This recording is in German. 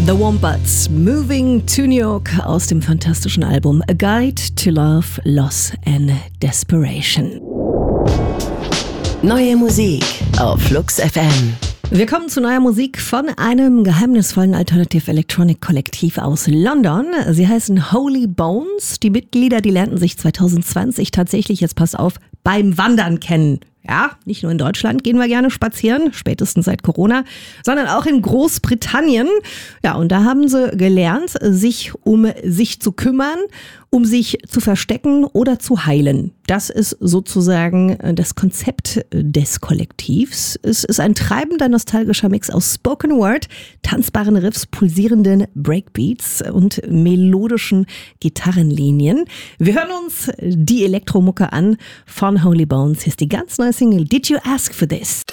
The Wombats, Moving to New York aus dem fantastischen Album A Guide to Love, Loss and Desperation. Neue Musik auf Flux FM. Wir kommen zu neuer Musik von einem geheimnisvollen Alternative Electronic Kollektiv aus London. Sie heißen Holy Bones. Die Mitglieder, die lernten sich 2020 tatsächlich, jetzt passt auf, beim Wandern kennen. Ja, nicht nur in Deutschland gehen wir gerne spazieren, spätestens seit Corona, sondern auch in Großbritannien. Ja, und da haben sie gelernt, sich um sich zu kümmern, um sich zu verstecken oder zu heilen. Das ist sozusagen das Konzept des Kollektivs. Es ist ein treibender, nostalgischer Mix aus Spoken Word, tanzbaren Riffs, pulsierenden Breakbeats und melodischen Gitarrenlinien. Wir hören uns die Elektromucke an von Holy Bones. Hier ist die ganz neue Single Did You Ask for This?